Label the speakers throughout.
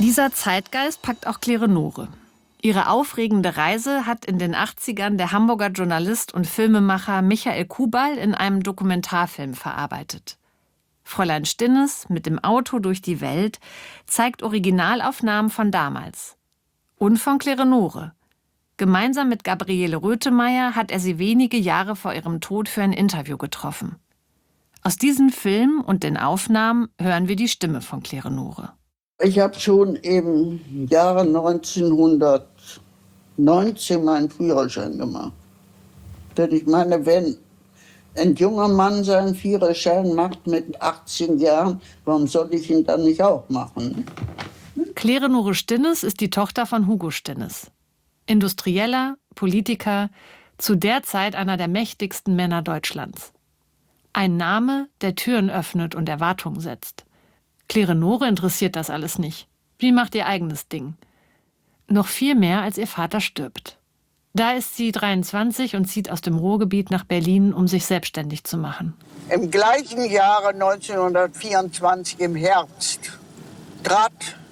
Speaker 1: Dieser Zeitgeist packt auch Claire Nore. Ihre aufregende Reise hat in den 80ern der Hamburger Journalist und Filmemacher Michael Kubal in einem Dokumentarfilm verarbeitet. Fräulein Stinnes mit dem Auto durch die Welt zeigt Originalaufnahmen von damals. Und von Claire Nore. Gemeinsam mit Gabriele Rötemeyer hat er sie wenige Jahre vor ihrem Tod für ein Interview getroffen. Aus diesem Film und den Aufnahmen hören wir die Stimme von Claire Nore.
Speaker 2: Ich habe schon im Jahre 1919 meinen Führerschein gemacht. Denn ich meine, wenn ein junger Mann seinen Führerschein macht mit 18 Jahren, warum soll ich ihn dann nicht auch machen?
Speaker 1: Claire Nore Stinnes ist die Tochter von Hugo Stinnes. Industrieller, Politiker, zu der Zeit einer der mächtigsten Männer Deutschlands. Ein Name, der Türen öffnet und Erwartungen setzt. Claire Nore interessiert das alles nicht. Sie macht ihr eigenes Ding. Noch viel mehr, als ihr Vater stirbt. Da ist sie 23 und zieht aus dem Ruhrgebiet nach Berlin, um sich selbstständig zu machen.
Speaker 2: Im gleichen Jahre 1924 im Herbst trat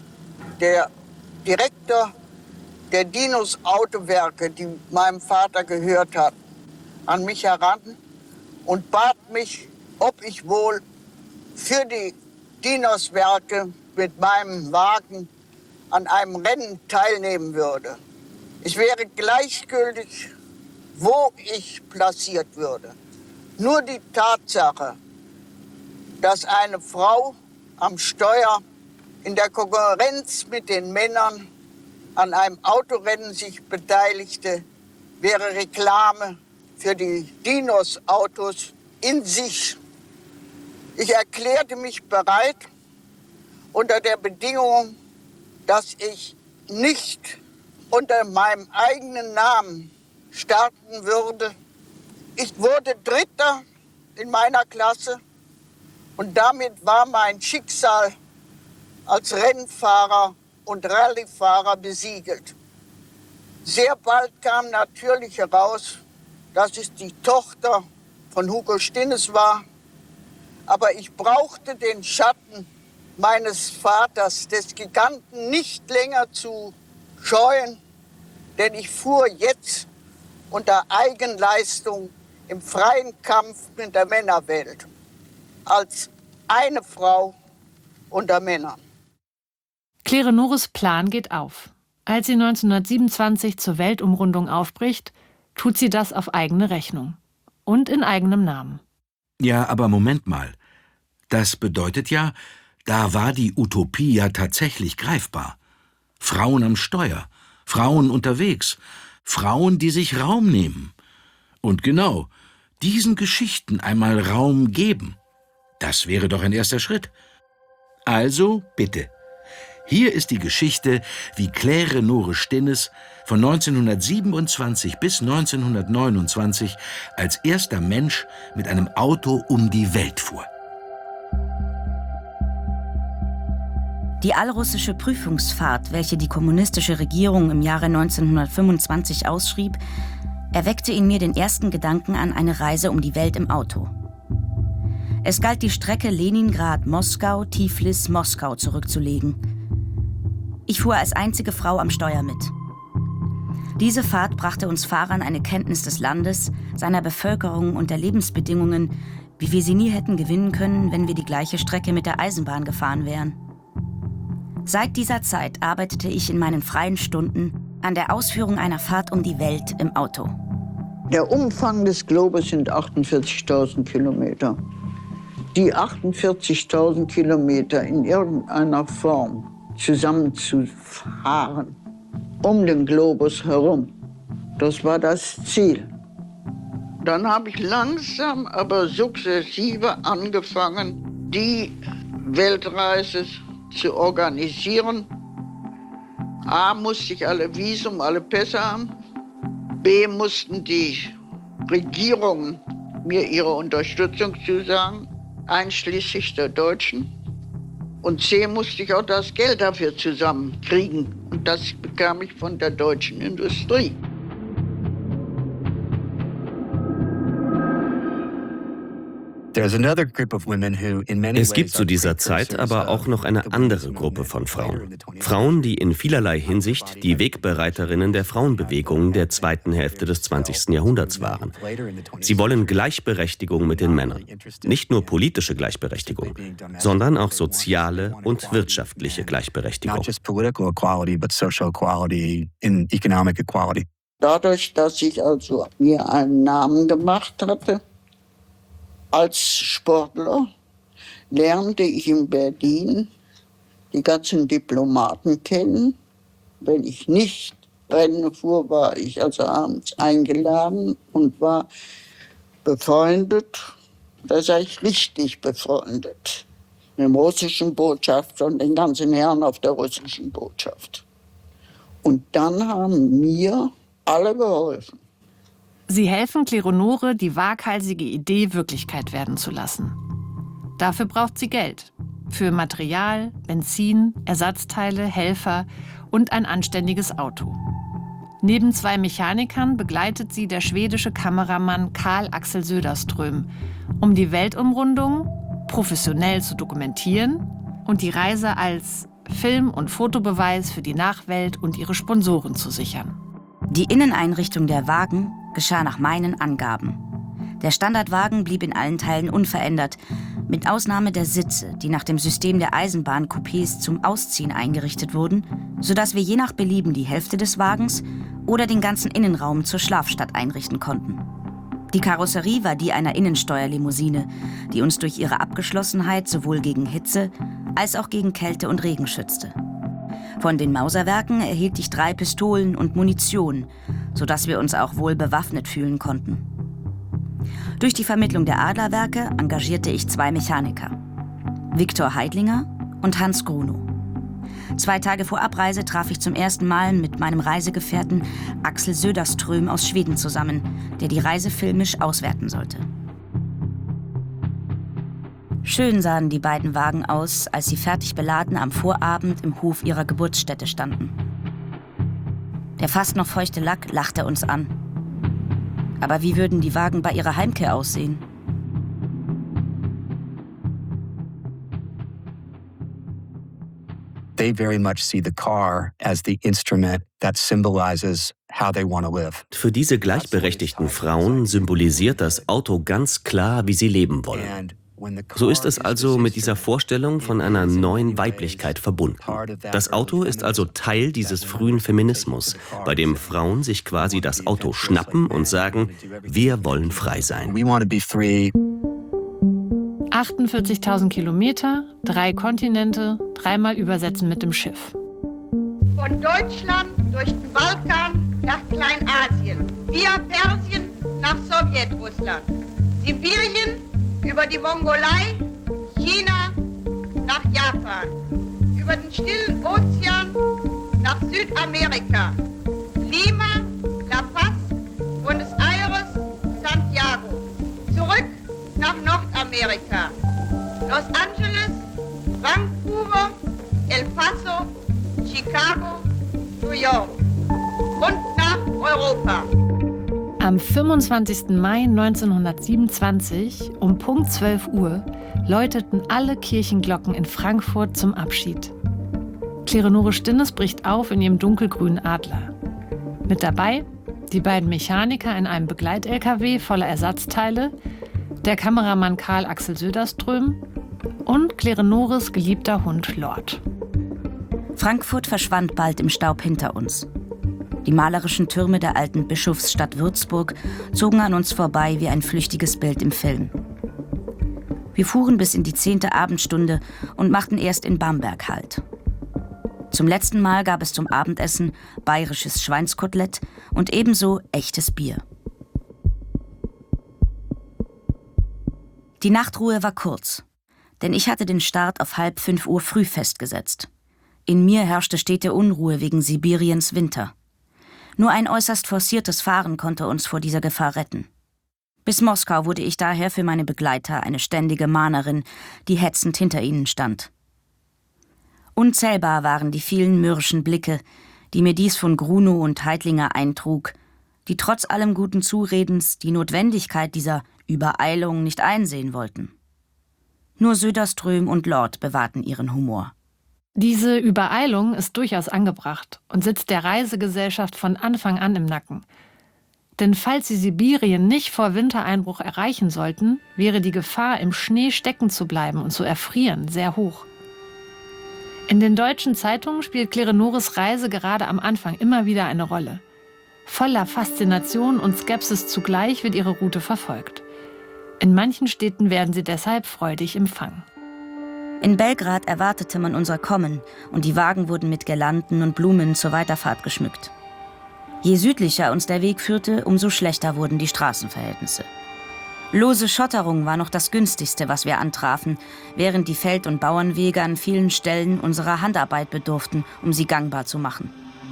Speaker 2: der Direktor der Dinos Autowerke, die meinem Vater gehört hat, an mich heran und bat mich, ob ich wohl für die Dinos-Werke mit meinem Wagen an einem Rennen teilnehmen würde. Es wäre gleichgültig, wo ich platziert würde. Nur die Tatsache, dass eine Frau am Steuer in der Konkurrenz mit den Männern an einem Autorennen sich beteiligte, wäre Reklame für die Dinos-Autos in sich. Ich erklärte mich bereit, unter der Bedingung, dass ich nicht unter meinem eigenen Namen starten würde. Ich wurde Dritter in meiner Klasse und damit war mein Schicksal als Rennfahrer und Rallyefahrer besiegelt. Sehr bald kam natürlich heraus, dass es die Tochter von Hugo Stinnes war. Aber ich brauchte den Schatten meines Vaters, des Giganten, nicht länger zu scheuen, denn ich fuhr jetzt unter Eigenleistung im freien Kampf mit der Männerwelt, als eine Frau unter Männern.
Speaker 1: Claire Nores Plan geht auf. Als sie 1927 zur Weltumrundung aufbricht, tut sie das auf eigene Rechnung und in eigenem Namen.
Speaker 3: Ja, aber Moment mal. Das bedeutet ja, da war die Utopie ja tatsächlich greifbar. Frauen am Steuer, Frauen unterwegs, Frauen, die sich Raum nehmen. Und genau, diesen Geschichten einmal Raum geben. Das wäre doch ein erster Schritt. Also, bitte. Hier ist die Geschichte, wie Claire Nore Stinnes von 1927 bis 1929 als erster Mensch mit einem Auto um die Welt fuhr.
Speaker 4: Die allrussische Prüfungsfahrt, welche die kommunistische Regierung im Jahre 1925 ausschrieb, erweckte in mir den ersten Gedanken an eine Reise um die Welt im Auto. Es galt die Strecke Leningrad-Moskau, Tiflis-Moskau zurückzulegen. Ich fuhr als einzige Frau am Steuer mit. Diese Fahrt brachte uns Fahrern eine Kenntnis des Landes, seiner Bevölkerung und der Lebensbedingungen, wie wir sie nie hätten gewinnen können, wenn wir die gleiche Strecke mit der Eisenbahn gefahren wären. Seit dieser Zeit arbeitete ich in meinen freien Stunden an der Ausführung einer Fahrt um die Welt im Auto.
Speaker 2: Der Umfang des Globus sind 48.000 Kilometer. Die 48.000 Kilometer in irgendeiner Form zusammenzufahren, um den Globus herum. Das war das Ziel. Dann habe ich langsam, aber sukzessive angefangen, die Weltreise zu organisieren. A, musste ich alle Visum, alle Pässe haben. B, mussten die Regierungen mir ihre Unterstützung zusagen, einschließlich der Deutschen. Und C, musste ich auch das Geld dafür zusammenkriegen. Und das bekam ich von der deutschen Industrie.
Speaker 5: Es gibt zu dieser Zeit aber auch noch eine andere Gruppe von Frauen. Frauen, die in vielerlei Hinsicht die Wegbereiterinnen der Frauenbewegung der zweiten Hälfte des 20. Jahrhunderts waren. Sie wollen Gleichberechtigung mit den Männern. Nicht nur politische Gleichberechtigung, sondern auch soziale und wirtschaftliche Gleichberechtigung.
Speaker 2: Dadurch, dass ich also mir einen Namen gemacht hatte als Sportler, lernte ich in Berlin die ganzen Diplomaten kennen. Wenn ich nicht Rennen fuhr, war ich also abends eingeladen und war befreundet. Da sei ich richtig befreundet. Mit dem russischen Botschafter und den ganzen Herren auf der russischen Botschaft. Und dann haben mir alle geholfen.
Speaker 1: Sie helfen Kleonore, die waghalsige Idee Wirklichkeit werden zu lassen. Dafür braucht sie Geld. Für Material, Benzin, Ersatzteile, Helfer und ein anständiges Auto. Neben 2 Mechanikern begleitet sie der schwedische Kameramann Carl Axel Söderström, um die Weltumrundung professionell zu dokumentieren und die Reise als Film- und Fotobeweis für die Nachwelt und ihre Sponsoren zu sichern.
Speaker 4: Die Inneneinrichtung der Wagen geschah nach meinen Angaben. Der Standardwagen blieb in allen Teilen unverändert, mit Ausnahme der Sitze, die nach dem System der Eisenbahncoupés zum Ausziehen eingerichtet wurden, sodass wir je nach Belieben die Hälfte des Wagens oder den ganzen Innenraum zur Schlafstadt einrichten konnten. Die Karosserie war die einer Innensteuerlimousine, die uns durch ihre Abgeschlossenheit sowohl gegen Hitze als auch gegen Kälte und Regen schützte. Von den Mauserwerken erhielt ich 3 Pistolen und Munition, sodass wir uns auch wohl bewaffnet fühlen konnten. Durch die Vermittlung der Adlerwerke engagierte ich 2 Mechaniker, Viktor Heidlinger und Hans Grunow. 2 Tage vor Abreise traf ich zum ersten Mal mit meinem Reisegefährten Axel Söderström aus Schweden zusammen, der die Reise filmisch auswerten sollte. Schön sahen die beiden Wagen aus, als sie fertig beladen am Vorabend im Hof ihrer Geburtsstätte standen. Der fast noch feuchte Lack lachte uns an. Aber wie würden die Wagen bei ihrer Heimkehr aussehen?
Speaker 6: They very much see the car as the instrument that symbolizes how they want to live.
Speaker 5: Für diese gleichberechtigten Frauen symbolisiert das Auto ganz klar, wie sie leben wollen. So ist es also mit dieser Vorstellung von einer neuen Weiblichkeit verbunden. Das Auto ist also Teil dieses frühen Feminismus, bei dem Frauen sich quasi das Auto schnappen und sagen, wir wollen frei sein.
Speaker 1: 48.000 Kilometer, 3 Kontinente, 3-mal übersetzen mit dem Schiff.
Speaker 7: Von Deutschland durch den Balkan nach Kleinasien, via Persien nach Sowjetrussland, Sibirien über die Mongolei, China nach Japan, über den Stillen Ozean nach Südamerika, Lima, La Paz, Buenos Aires, Santiago, zurück nach Nordamerika, Los Angeles, Vancouver, El Paso, Chicago, New York und nach Europa.
Speaker 1: Am 25. Mai 1927 um Punkt 12 Uhr läuteten alle Kirchenglocken in Frankfurt zum Abschied. Kleonore Stinnes bricht auf in ihrem dunkelgrünen Adler. Mit dabei die beiden Mechaniker in einem Begleit-LKW voller Ersatzteile, der Kameramann Carl Axel Söderström und Kleonores geliebter Hund Lord.
Speaker 4: Frankfurt verschwand bald im Staub hinter uns. Die malerischen Türme der alten Bischofsstadt Würzburg zogen an uns vorbei wie ein flüchtiges Bild im Film. Wir fuhren bis in die 10. Abendstunde und machten erst in Bamberg Halt. Zum letzten Mal gab es zum Abendessen bayerisches Schweinskotelett und ebenso echtes Bier. Die Nachtruhe war kurz, denn ich hatte den Start auf 4:30 Uhr früh festgesetzt. In mir herrschte stete Unruhe wegen Sibiriens Winter. Nur ein äußerst forciertes Fahren konnte uns vor dieser Gefahr retten. Bis Moskau wurde ich daher für meine Begleiter eine ständige Mahnerin, die hetzend hinter ihnen stand. Unzählbar waren die vielen mürrischen Blicke, die mir dies von Grunow und Heidlinger eintrug, die trotz allem guten Zuredens die Notwendigkeit dieser Übereilung nicht einsehen wollten. Nur Söderström und Lord bewahrten ihren Humor.
Speaker 1: Diese Übereilung ist durchaus angebracht und sitzt der Reisegesellschaft von Anfang an im Nacken. Denn falls sie Sibirien nicht vor Wintereinbruch erreichen sollten, wäre die Gefahr, im Schnee stecken zu bleiben und zu erfrieren, sehr hoch. In den deutschen Zeitungen spielt Kleonores Reise gerade am Anfang immer wieder eine Rolle. Voller Faszination und Skepsis zugleich wird ihre Route verfolgt. In manchen Städten werden sie deshalb freudig empfangen.
Speaker 4: In Belgrad erwartete man unser Kommen und die Wagen wurden mit Girlanden und Blumen zur Weiterfahrt geschmückt. Je südlicher uns der Weg führte, umso schlechter wurden die Straßenverhältnisse. Lose Schotterung war noch das günstigste, was wir antrafen, während die Feld- und Bauernwege an vielen Stellen unserer Handarbeit bedurften, um sie gangbar zu machen.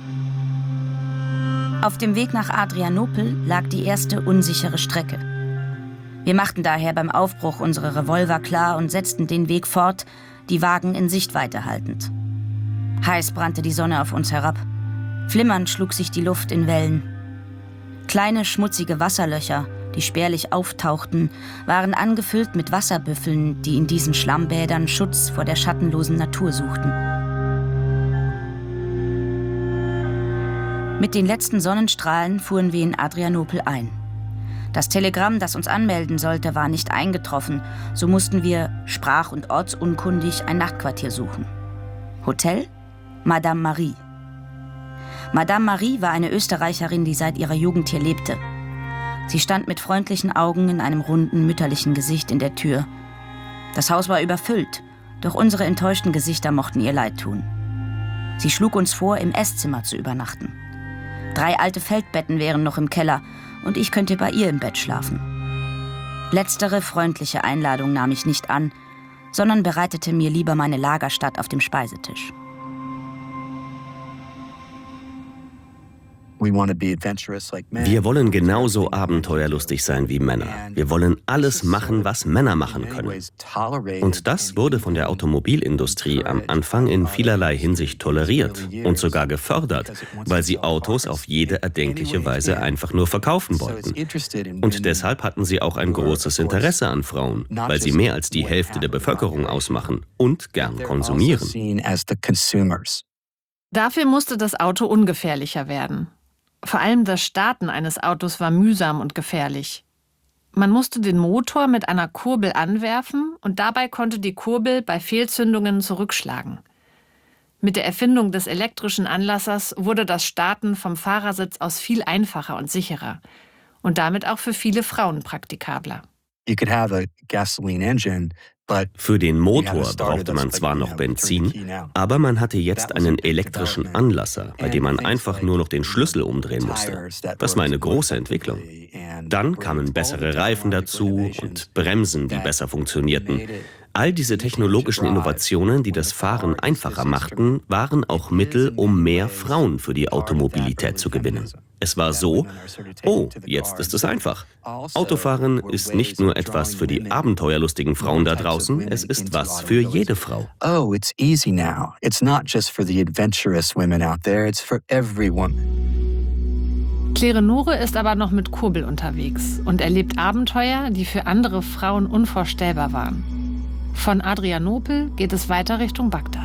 Speaker 4: Auf dem Weg nach Adrianopel lag die erste unsichere Strecke. Wir machten daher beim Aufbruch unsere Revolver klar und setzten den Weg fort, die Wagen in Sichtweite haltend. Heiß brannte die Sonne auf uns herab. Flimmernd schlug sich die Luft in Wellen. Kleine, schmutzige Wasserlöcher, die spärlich auftauchten, waren angefüllt mit Wasserbüffeln, die in diesen Schlammbädern Schutz vor der schattenlosen Natur suchten. Mit den letzten Sonnenstrahlen fuhren wir in Adrianopel ein. Das Telegramm, das uns anmelden sollte, war nicht eingetroffen, so mussten wir, sprach- und ortsunkundig, ein Nachtquartier suchen. Hotel? Madame Marie. Madame Marie war eine Österreicherin, die seit ihrer Jugend hier lebte. Sie stand mit freundlichen Augen in einem runden, mütterlichen Gesicht in der Tür. Das Haus war überfüllt, doch unsere enttäuschten Gesichter mochten ihr leid tun. Sie schlug uns vor, im Esszimmer zu übernachten. 3 alte Feldbetten wären noch im Keller und ich könnte bei ihr im Bett schlafen. Letztere freundliche Einladung nahm ich nicht an, sondern bereitete mir lieber meine Lagerstatt auf dem Speisetisch.
Speaker 5: Wir wollen genauso abenteuerlustig sein wie Männer. Wir wollen alles machen, was Männer machen können. Und das wurde von der Automobilindustrie am Anfang in vielerlei Hinsicht toleriert und sogar gefördert, weil sie Autos auf jede erdenkliche Weise einfach nur verkaufen wollten. Und deshalb hatten sie auch ein großes Interesse an Frauen, weil sie mehr als die Hälfte der Bevölkerung ausmachen und gern konsumieren.
Speaker 1: Dafür musste das Auto ungefährlicher werden. Vor allem das Starten eines Autos war mühsam und gefährlich. Man musste den Motor mit einer Kurbel anwerfen und dabei konnte die Kurbel bei Fehlzündungen zurückschlagen. Mit der Erfindung des elektrischen Anlassers wurde das Starten vom Fahrersitz aus viel einfacher und sicherer und damit auch für viele Frauen praktikabler.
Speaker 5: Für den Motor brauchte man zwar noch Benzin, aber man hatte jetzt einen elektrischen Anlasser, bei dem man einfach nur noch den Schlüssel umdrehen musste. Das war eine große Entwicklung. Dann kamen bessere Reifen dazu und Bremsen, die besser funktionierten. All diese technologischen Innovationen, die das Fahren einfacher machten, waren auch Mittel, um mehr Frauen für die Automobilität zu gewinnen. Es war so, oh, jetzt ist es einfach. Autofahren ist nicht nur etwas für die abenteuerlustigen Frauen da draußen, es ist was für jede Frau.
Speaker 6: Oh, it's easy now. It's not just for the adventurous women out there, it's for every woman.
Speaker 1: Kleonore ist aber noch mit Kurbel unterwegs und erlebt Abenteuer, die für andere Frauen unvorstellbar waren. Von Adrianopel geht es weiter Richtung Bagdad.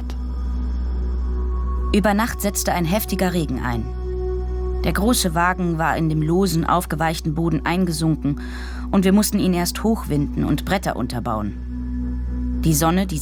Speaker 4: Über Nacht setzte ein heftiger Regen ein. Der große Wagen war in dem losen, aufgeweichten Boden eingesunken und wir mussten ihn erst hochwinden und Bretter unterbauen. Die Sonne, die